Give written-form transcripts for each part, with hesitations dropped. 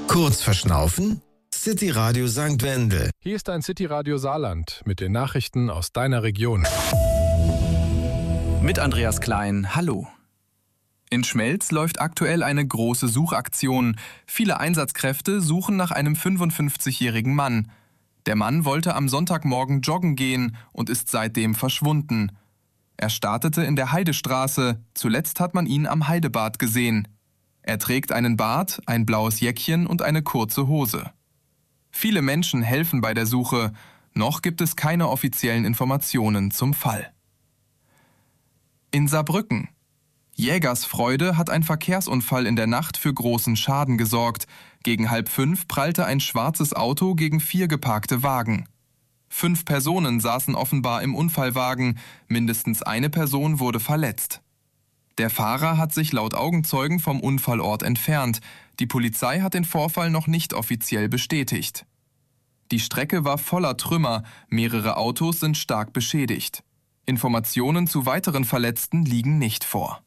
Kurz verschnaufen? City Radio St. Wendel. Hier ist ein City Radio Saarland mit den Nachrichten aus deiner Region. Mit Andreas Klein, hallo. In Schmelz läuft aktuell eine große Suchaktion. Viele Einsatzkräfte suchen nach einem 55-jährigen Mann. Der Mann wollte am Sonntagmorgen joggen gehen und ist seitdem verschwunden. Er startete in der Heidestraße, zuletzt hat man ihn am Heidebad gesehen. Er trägt einen Bart, ein blaues Jäckchen und eine kurze Hose. Viele Menschen helfen bei der Suche, noch gibt es keine offiziellen Informationen zum Fall. In Saarbrücken. Jägersfreude hat ein Verkehrsunfall in der Nacht für großen Schaden gesorgt. Gegen 4:30 prallte ein schwarzes Auto gegen 4 geparkte Wagen. 5 Personen saßen offenbar im Unfallwagen, mindestens eine Person wurde verletzt. Der Fahrer hat sich laut Augenzeugen vom Unfallort entfernt. Die Polizei hat den Vorfall noch nicht offiziell bestätigt. Die Strecke war voller Trümmer, mehrere Autos sind stark beschädigt. Informationen zu weiteren Verletzten liegen nicht vor.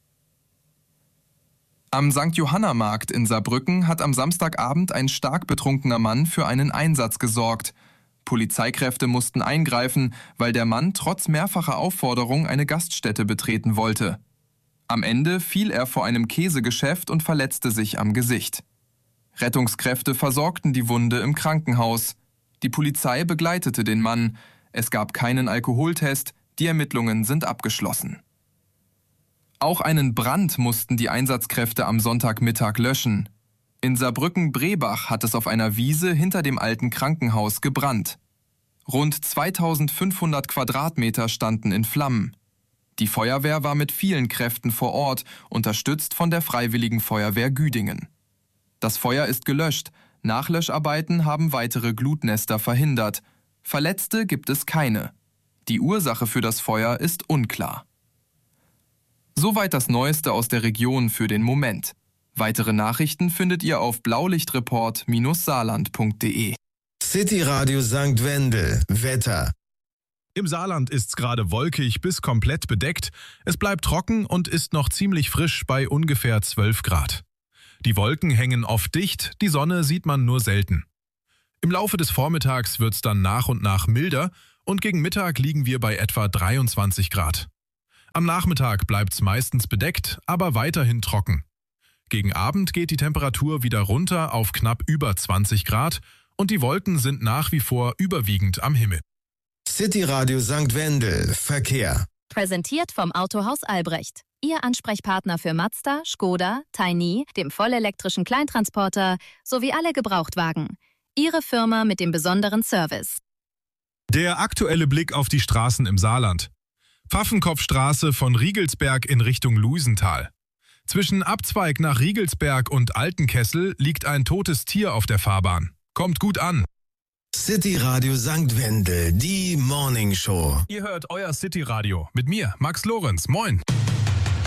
Am St. Johanna-Markt in Saarbrücken hat am Samstagabend ein stark betrunkener Mann für einen Einsatz gesorgt. Polizeikräfte mussten eingreifen, weil der Mann trotz mehrfacher Aufforderung eine Gaststätte betreten wollte. Am Ende fiel er vor einem Käsegeschäft und verletzte sich am Gesicht. Rettungskräfte versorgten die Wunde im Krankenhaus. Die Polizei begleitete den Mann. Es gab keinen Alkoholtest, die Ermittlungen sind abgeschlossen. Auch einen Brand mussten die Einsatzkräfte am Sonntagmittag löschen. In Saarbrücken-Brebach hat es auf einer Wiese hinter dem alten Krankenhaus gebrannt. Rund 2500 Quadratmeter standen in Flammen. Die Feuerwehr war mit vielen Kräften vor Ort, unterstützt von der Freiwilligen Feuerwehr Güdingen. Das Feuer ist gelöscht, Nachlöscharbeiten haben weitere Glutnester verhindert. Verletzte gibt es keine. Die Ursache für das Feuer ist unklar. Soweit das Neueste aus der Region für den Moment. Weitere Nachrichten findet ihr auf blaulichtreport-saarland.de. City Radio St. Wendel. Wetter. Im Saarland ist's gerade wolkig bis komplett bedeckt. Es bleibt trocken und ist noch ziemlich frisch bei ungefähr 12 Grad. Die Wolken hängen oft dicht, die Sonne sieht man nur selten. Im Laufe des Vormittags wird's dann nach und nach milder und gegen Mittag liegen wir bei etwa 23 Grad. Am Nachmittag bleibt's meistens bedeckt, aber weiterhin trocken. Gegen Abend geht die Temperatur wieder runter auf knapp über 20 Grad und die Wolken sind nach wie vor überwiegend am Himmel. City Radio St. Wendel. Verkehr. Präsentiert vom Autohaus Albrecht. Ihr Ansprechpartner für Mazda, Skoda, Tiny, dem vollelektrischen Kleintransporter sowie alle Gebrauchtwagen. Ihre Firma mit dem besonderen Service. Der aktuelle Blick auf die Straßen im Saarland. Pfaffenkopfstraße von Riegelsberg in Richtung Luisenthal. Zwischen Abzweig nach Riegelsberg und Altenkessel liegt ein totes Tier auf der Fahrbahn. Kommt gut an. City Radio St. Wendel, die Morning Show. Ihr hört euer City Radio mit mir, Max Lorenz. Moin.